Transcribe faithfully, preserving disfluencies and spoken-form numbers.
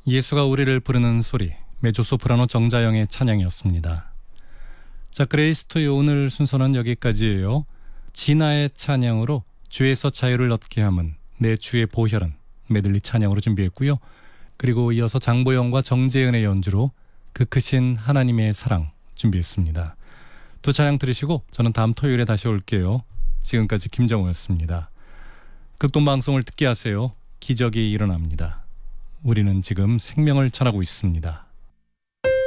예수가 우리를 부르는 소리, 메조소프라노 정자영의 찬양이었습니다. 자, 그레이스 투유 오늘 순서는 여기까지예요. 진아의 찬양으로 주에서 자유를 얻게 함은 내 주의 보혈은 메들리 찬양으로 준비했고요. 그리고 이어서 장보영과 정재은의 연주로 그 크신 하나님의 사랑 준비했습니다. 두 찬양 들으시고 저는 다음 토요일에 다시 올게요. 지금까지 김정우였습니다. 극동방송을 듣게 하세요. 기적이 일어납니다. 우리는 지금 생명을 전하고 있습니다.